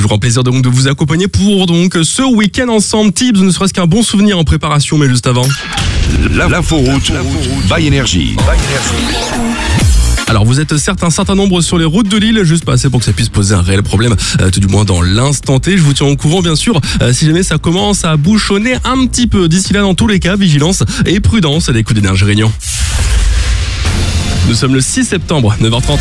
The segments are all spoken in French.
toujours un plaisir donc de vous accompagner pour donc ce week-end ensemble. Tips, ne serait-ce qu'un bon souvenir en préparation, mais juste avant. L'inforoute by Énergie. Alors vous êtes certes un certain nombre sur les routes de l'île, juste pas assez pour que ça puisse poser un réel problème, tout du moins dans l'instant T. Je vous tiens au courant bien sûr, si jamais ça commence à bouchonner un petit peu. D'ici là, dans tous les cas, vigilance et prudence à l'écoute d'Énergie Réunion. Nous sommes le 6 septembre, 9h30.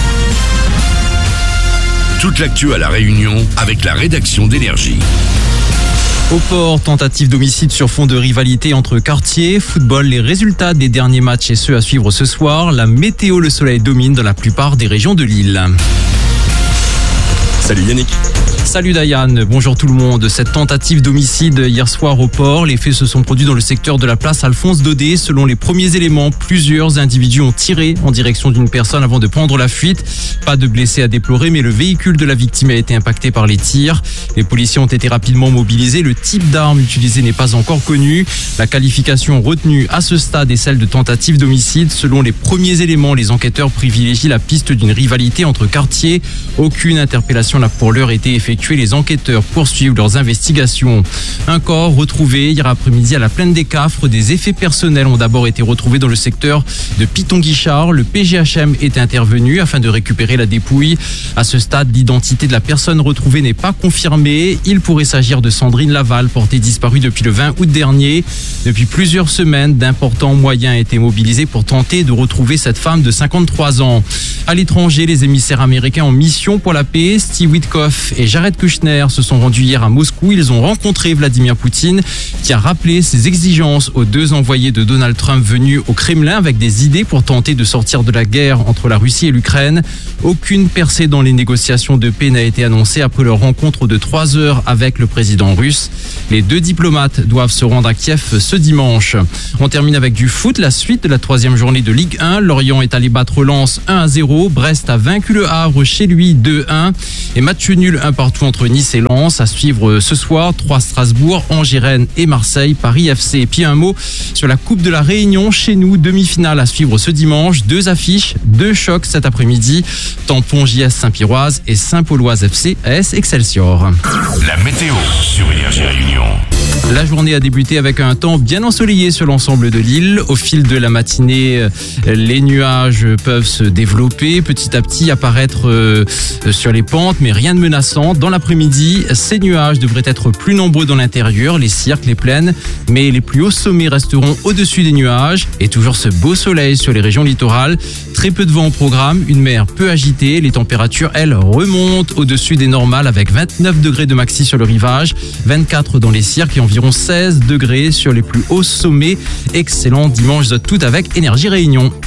Toute l'actu à La Réunion avec la rédaction d'Énergie. Au port, tentative d'homicide sur fond de rivalité entre quartiers. Football, les résultats des derniers matchs et ceux à suivre ce soir. La météo, le soleil domine dans la plupart des régions de l'île. Salut Yannick. Salut Diane, bonjour tout le monde. Cette tentative d'homicide hier soir au port, les faits se sont produits dans le secteur de la place Alphonse Daudet. Selon les premiers éléments, plusieurs individus ont tiré en direction d'une personne avant de prendre la fuite. Pas de blessés à déplorer, mais le véhicule de la victime a été impacté par les tirs. Les policiers ont été rapidement mobilisés. Le type d'arme utilisé n'est pas encore connu. La qualification retenue à ce stade est celle de tentative d'homicide. Selon les premiers éléments, les enquêteurs privilégient la piste d'une rivalité entre quartiers. Aucune interpellation n'a pour l'heure été effectuée. Les enquêteurs poursuivent leurs investigations. Un corps retrouvé hier après-midi à la plaine des Cafres. Des effets personnels ont d'abord été retrouvés dans le secteur de Piton-Guichard. Le PGHM est intervenu afin de récupérer la dépouille. À ce stade, l'identité de la personne retrouvée n'est pas confirmée. Il pourrait s'agir de Sandrine Laval, portée disparue depuis le 20 août dernier. Depuis plusieurs semaines, d'importants moyens étaient mobilisés pour tenter de retrouver cette femme de 53 ans. À l'étranger, les émissaires américains en mission pour la paix, Steve Witkoff et Jared Kushner se sont rendus hier à Moscou. Ils ont rencontré Vladimir Poutine qui a rappelé ses exigences aux deux envoyés de Donald Trump venus au Kremlin avec des idées pour tenter de sortir de la guerre entre la Russie et l'Ukraine. Aucune percée dans les négociations de paix n'a été annoncée après leur rencontre de 3 heures avec le président russe. Les deux diplomates doivent se rendre à Kiev ce dimanche. On termine avec du foot, la suite de la 3e journée de Ligue 1. Lorient est allé battre Lens 1-0. Brest a vaincu le Havre chez lui 2-1. Et match nul un partout entre Nice et Lens. À suivre ce soir, 3 Strasbourg, Angers, Rennes et Marseille, Paris FC. Et puis un mot sur la Coupe de la Réunion. Chez nous, demi-finale à suivre ce dimanche. 2 affiches, 2 chocs cet après-midi. Tampon JS Saint-Piroise et Saint-Pauloise FC AS Excelsior. La météo sur Énergie Réunion. La journée a débuté avec un temps bien ensoleillé sur l'ensemble de l'île. Au fil de la matinée, les nuages peuvent se développer, petit à petit apparaître sur les pentes, mais rien de menaçant. Dans l'après-midi, ces nuages devraient être plus nombreux dans l'intérieur, les cirques, les plaines, mais les plus hauts sommets resteront au-dessus des nuages. Et toujours ce beau soleil sur les régions littorales. Très peu de vent au programme, une mer peu agitée. Les températures, elles, remontent au-dessus des normales avec 29 degrés de maxi sur le rivage, 24 dans les cirques et environ 16 degrés sur les plus hauts sommets. Excellent dimanche de tout avec Énergie Réunion.